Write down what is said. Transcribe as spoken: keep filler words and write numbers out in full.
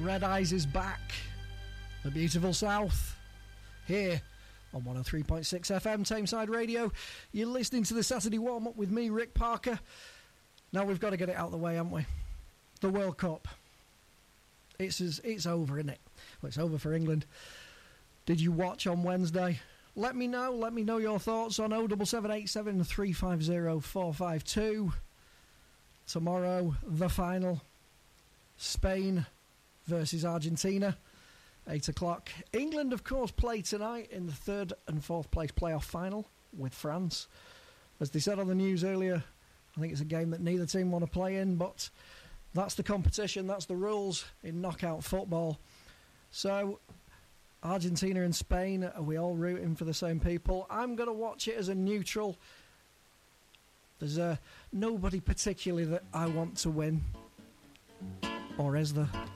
Red Eyes is back. The beautiful South. Here on one oh three point six F M, Tameside Radio. You're listening to the Saturday warm-up with me, Rick Parker. Now we've got to get it out of the way, haven't we? The World Cup. It's, it's over, isn't it? Well, it's over for England. Did you watch on Wednesday? Let me know. Let me know your thoughts on oh seven seven eight seven, three five oh, four five two. Tomorrow, the final. Spain versus Argentina, eight o'clock. England, of course, play tonight in the third and fourth place playoff final with France. As they said on the news earlier, I think it's a game that neither team want to play in, but that's the competition, that's the rules in knockout football. So, Argentina and Spain, are we all rooting for the same people? I'm going to watch it as a neutral. There's uh, nobody particularly that I want to win. Or is there?